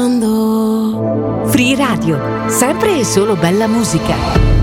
Free Radio, sempre e solo bella musica.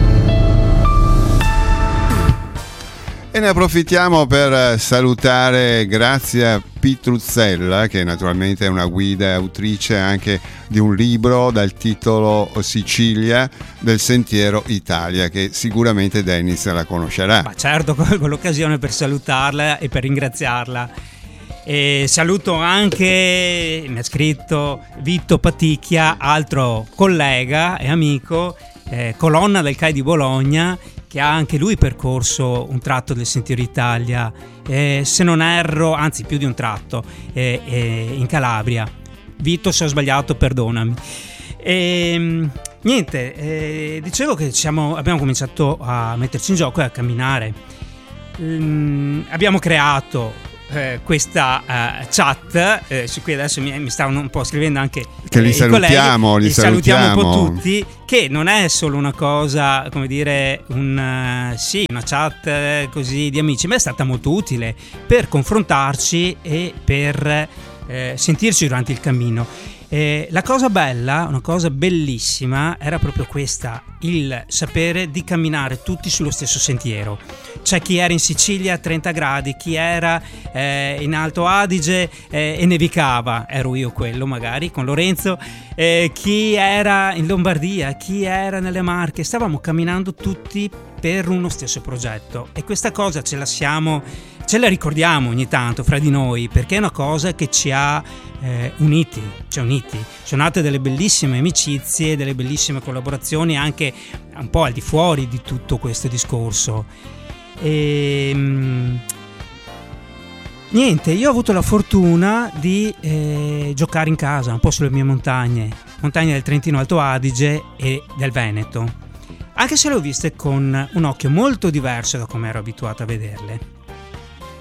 E ne approfittiamo per salutare Grazia Pitruzzella, che naturalmente è una guida e autrice anche di un libro dal titolo Sicilia del Sentiero Italia, che sicuramente Dennis la conoscerà. Ma certo, colgo l'occasione per salutarla e per ringraziarla. E saluto anche, mi ha scritto Vitto Paticchia, altro collega e amico, colonna del CAI di Bologna, che ha anche lui percorso un tratto del Sentiero Italia, se non erro, anzi più di un tratto, in Calabria. Vitto, se ho sbagliato, perdonami. Niente, dicevo che abbiamo cominciato a metterci in gioco e a camminare. Abbiamo creato questa chat su cui adesso mi stavano un po' scrivendo anche che li salutiamo, colleghi, li salutiamo un po' tutti, che non è solo una cosa, come dire, una chat così di amici, ma è stata molto utile per confrontarci e per sentirci durante il cammino. La cosa bella, una cosa bellissima, era proprio questa, il sapere di camminare tutti sullo stesso sentiero. C'è chi era in Sicilia a 30 gradi, chi era in Alto Adige e nevicava, ero io quello magari con Lorenzo, chi era in Lombardia, chi era nelle Marche, stavamo camminando tutti per uno stesso progetto, e questa cosa ce la ricordiamo ogni tanto fra di noi, perché è una cosa che ci ha uniti. Sono nate delle bellissime amicizie, delle bellissime collaborazioni anche un po' al di fuori di tutto questo discorso. Niente, io ho avuto la fortuna di giocare in casa un po' sulle mie montagne del Trentino Alto Adige e del Veneto, anche se le ho viste con un occhio molto diverso da come ero abituato a vederle.